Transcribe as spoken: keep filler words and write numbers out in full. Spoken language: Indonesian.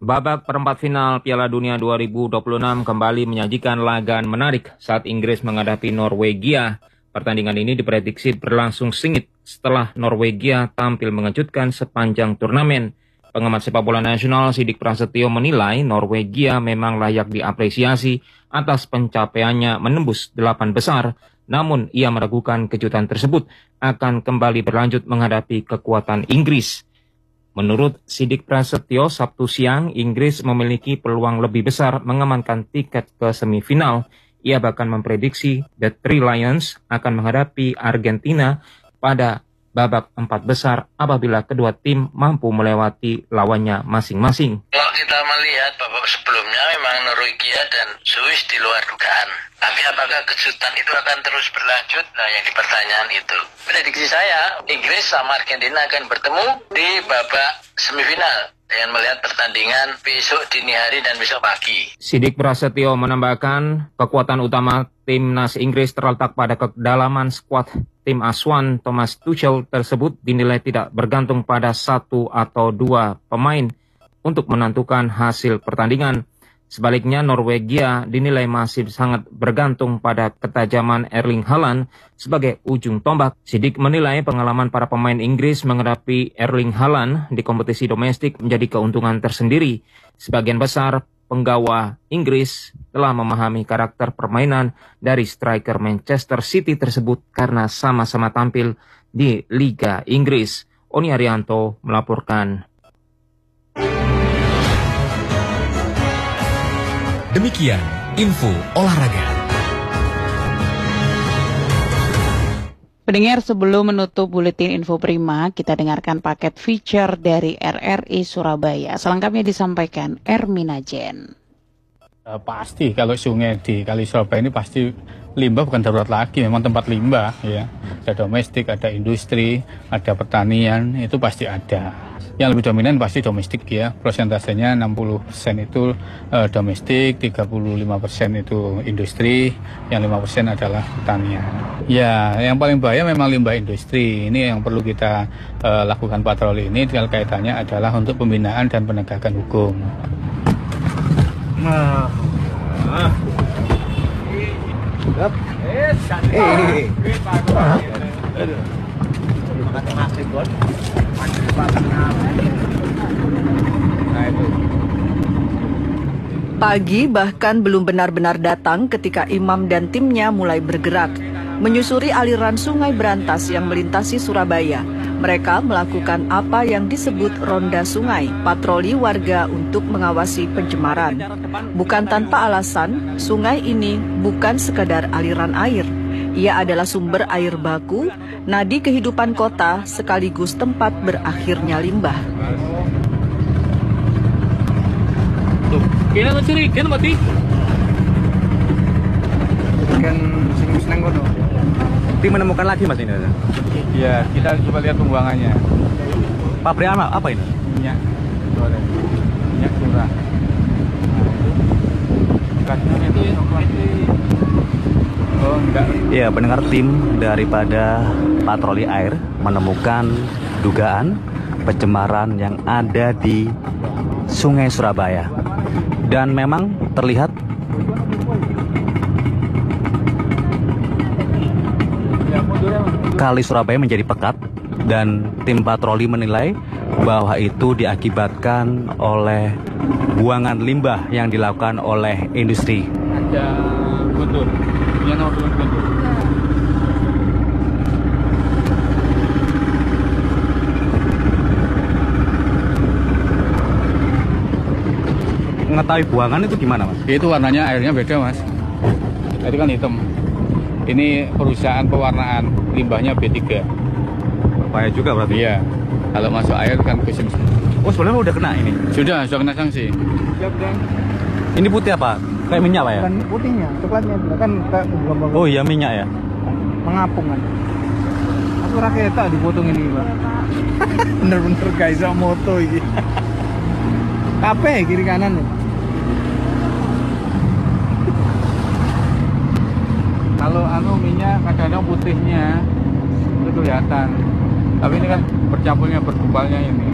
Babak perempat final Piala Dunia dua ribu dua puluh enam kembali menyajikan laga menarik saat Inggris menghadapi Norwegia. Pertandingan ini diprediksi berlangsung sengit setelah Norwegia tampil mengejutkan sepanjang turnamen. Pengamat sepak bola nasional Siddik Prasetyo menilai Norwegia memang layak diapresiasi atas pencapaiannya menembus delapan besar, namun ia meragukan kejutan tersebut akan kembali berlanjut menghadapi kekuatan Inggris. Menurut Siddik Prasetyo, Sabtu siang Inggris memiliki peluang lebih besar mengamankan tiket ke semifinal. Ia bahkan memprediksi The Three Lions akan menghadapi Argentina pada babak empat besar apabila kedua tim mampu melewati lawannya masing-masing. Kalau kita melihat babak sebelumnya memang Norwegia dan Swiss di luar dugaan. Tapi apakah kejutan itu akan terus berlanjut? Nah, yang dipertanyaan itu. Prediksi saya, Inggris sama Argentina akan bertemu di babak semifinal dengan melihat pertandingan besok dini hari dan besok pagi. Siddik Prasetyo menambahkan kekuatan utama timnas Inggris terletak pada kedalaman skuad tim asuhan Thomas Tuchel tersebut dinilai tidak bergantung pada satu atau dua pemain untuk menentukan hasil pertandingan. Sebaliknya, Norwegia dinilai masih sangat bergantung pada ketajaman Erling Haaland sebagai ujung tombak. Siddik menilai pengalaman para pemain Inggris menghadapi Erling Haaland di kompetisi domestik menjadi keuntungan tersendiri. Sebagian besar penggawa Inggris telah memahami karakter permainan dari striker Manchester City tersebut karena sama-sama tampil di Liga Inggris. Oni Arianto melaporkan. Demikian info olahraga. Pendengar, sebelum menutup buletin info prima, kita dengarkan paket feature dari R R I Surabaya. Selengkapnya disampaikan Ermina Jen. Uh, pasti kalau sungai di Kali Surabaya ini pasti limbah bukan darurat lagi, memang tempat limbah ya. Ada domestik, ada industri, ada pertanian, itu pasti ada. Yang lebih dominan pasti domestik ya, persentasenya enam puluh persen itu uh, domestik, tiga puluh lima persen itu industri, yang lima persen adalah pertanian. Ya, yang paling bahaya memang limbah industri. Ini yang perlu kita uh, lakukan patroli ini, kaitannya adalah untuk pembinaan dan penegakan hukum. Nah. Eh. Pagi bahkan belum benar-benar datang ketika imam dan timnya mulai bergerak menyusuri aliran Sungai Brantas yang melintasi Surabaya. Mereka melakukan apa yang disebut ronda sungai, patroli warga untuk mengawasi pencemaran. Bukan tanpa alasan, sungai ini bukan sekadar aliran air. Ia adalah sumber air baku, nadi kehidupan kota sekaligus tempat berakhirnya limbah. Kena mencuri, kena mati. Kan seneng-seneng kono. Tim menemukan lagi Mas ini. Ya, kita coba lihat pembuangannya. Pabrik apa, apa ini? Minyak goreng, minyak curah. Nah, itu oh enggak. Iya, pendengar, tim daripada patroli air menemukan dugaan pencemaran yang ada di Sungai Surabaya. Dan memang terlihat Kali Surabaya menjadi pekat, dan tim patroli menilai bahwa itu diakibatkan oleh buangan limbah yang dilakukan oleh industri. Ada guntur, yang nomor dua guntur. Mengetahui buangan itu gimana Mas? Itu warnanya airnya beda Mas. Itu kan hitam. Ini perusahaan pewarnaan, limbahnya B tiga. Bahaya juga berarti? Iya. Kalau masuk air kan kusim. Oh, sebenarnya udah kena ini? Sudah, sudah kena sanksi. Ini putih apa? Kayak minyak Pak ya? Bukan putihnya, coklatnya kan belum bagus. Oh iya, minyak ya? Mengapung kan. Aku raketa dipotong ini Pak. Bener-bener guys, moto ini. Kape kiri kanan nih. Kalau anu minyak kadang-kadang putihnya itu kelihatan, tapi ini kan bercampurnya bergumpalnya ini.